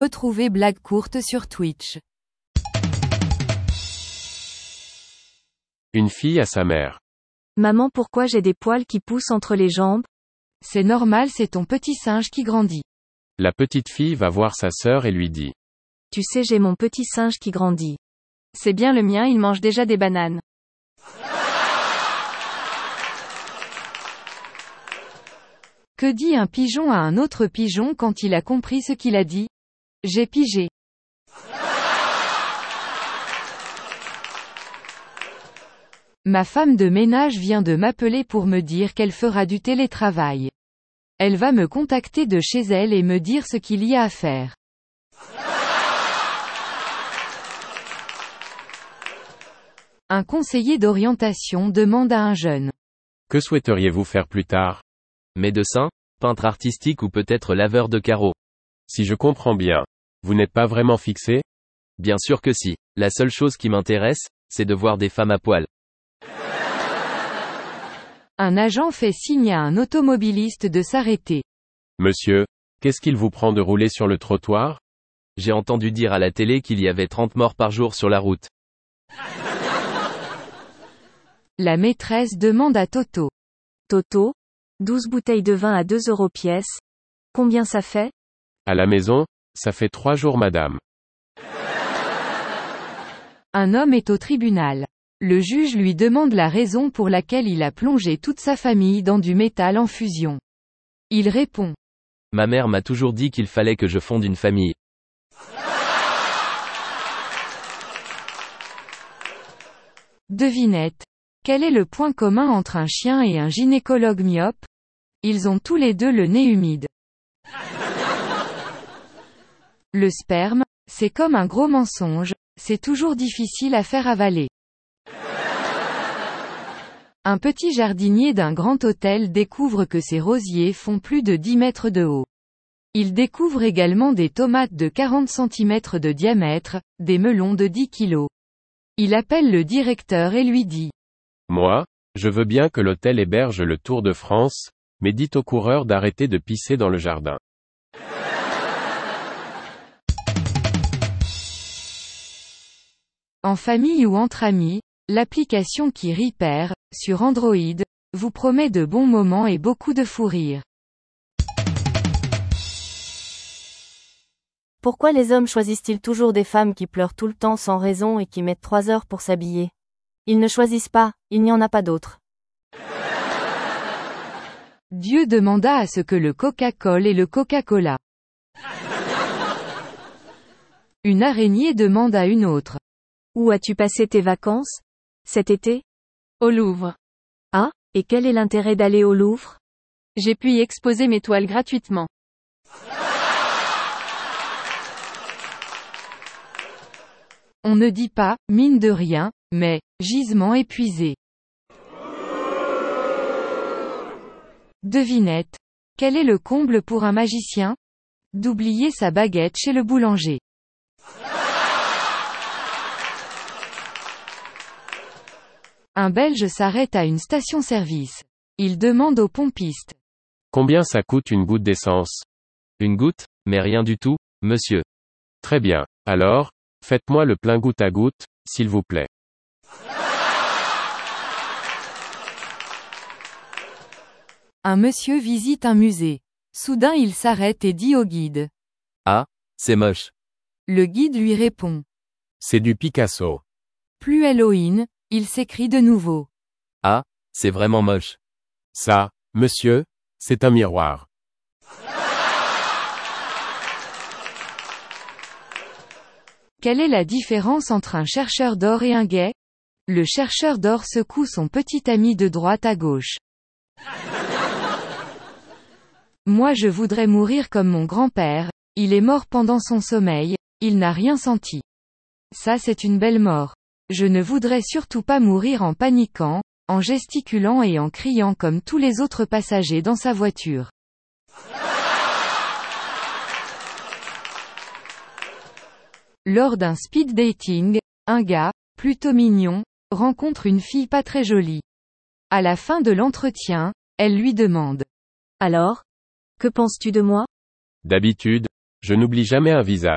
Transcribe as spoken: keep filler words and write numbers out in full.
Retrouvez Blague courte sur Twitch. Une fille à sa mère. Maman, pourquoi j'ai des poils qui poussent entre les jambes? C'est normal, c'est ton petit singe qui grandit. La petite fille va voir sa sœur et lui dit. Tu sais, j'ai mon petit singe qui grandit. C'est bien le mien, il mange déjà des bananes. Que dit un pigeon à un autre pigeon quand il a compris ce qu'il a dit? J'ai pigé. Ma femme de ménage vient de m'appeler pour me dire qu'elle fera du télétravail. Elle va me contacter de chez elle et me dire ce qu'il y a à faire. Un conseiller d'orientation demande à un jeune. Que souhaiteriez-vous faire plus tard? Médecin, peintre artistique ou peut-être laveur de carreaux. Si je comprends bien, vous n'êtes pas vraiment fixé? Bien sûr que si. La seule chose qui m'intéresse, c'est de voir des femmes à poil. Un agent fait signe à un automobiliste de s'arrêter. Monsieur, qu'est-ce qu'il vous prend de rouler sur le trottoir? J'ai entendu dire à la télé qu'il y avait trente morts par jour sur la route. La maîtresse demande à Toto. Toto, douze bouteilles de vin à deux euros pièce. Combien ça fait? À la maison, ça fait trois jours madame. Un homme est au tribunal. Le juge lui demande la raison pour laquelle il a plongé toute sa famille dans du métal en fusion. Il répond. Ma mère m'a toujours dit qu'il fallait que je fonde une famille. Devinette. Quel est le point commun entre un chien et un gynécologue myope? Ils ont tous les deux le nez humide. Le sperme, c'est comme un gros mensonge, c'est toujours difficile à faire avaler. Un petit jardinier d'un grand hôtel découvre que ses rosiers font plus de dix mètres de haut. Il découvre également des tomates de quarante centimètres de diamètre, des melons de dix kilos. Il appelle le directeur et lui dit. Moi, je veux bien que l'hôtel héberge le Tour de France, mais dites aux coureurs d'arrêter de pisser dans le jardin. En famille ou entre amis, l'application qui rit perd, sur Android, vous promet de bons moments et beaucoup de fou rire. Pourquoi les hommes choisissent-ils toujours des femmes qui pleurent tout le temps sans raison et qui mettent trois heures pour s'habiller? Ils ne choisissent pas, il n'y en a pas d'autres. Dieu demanda à ce que le Coca-Cola et le Coca-Cola. Une araignée demande à une autre. Où as-tu passé tes vacances? Cet été? Au Louvre. Ah, et quel est l'intérêt d'aller au Louvre? J'ai pu y exposer mes toiles gratuitement. On ne dit pas, mine de rien, mais, gisement épuisé. Devinette. Quel est le comble pour un magicien? D'oublier sa baguette chez le boulanger. Un Belge s'arrête à une station-service. Il demande au pompiste. Combien ça coûte une goutte d'essence? Une goutte, mais rien du tout, monsieur. Très bien. Alors, faites-moi le plein goutte à goutte, s'il vous plaît. Un monsieur visite un musée. Soudain il s'arrête et dit au guide. Ah, c'est moche. Le guide lui répond. C'est du Picasso. Plus Halloween, il s'écrie de nouveau. Ah, c'est vraiment moche. Ça, monsieur, c'est un miroir. Quelle est la différence entre un chercheur d'or et un gay? Le chercheur d'or secoue son petit ami de droite à gauche. Moi je voudrais mourir comme mon grand-père, il est mort pendant son sommeil, il n'a rien senti. Ça c'est une belle mort. Je ne voudrais surtout pas mourir en paniquant, en gesticulant et en criant comme tous les autres passagers dans sa voiture. Lors d'un speed dating, un gars, plutôt mignon, rencontre une fille pas très jolie. À la fin de l'entretien, elle lui demande. Alors? Que penses-tu de moi? D'habitude, je n'oublie jamais un visage.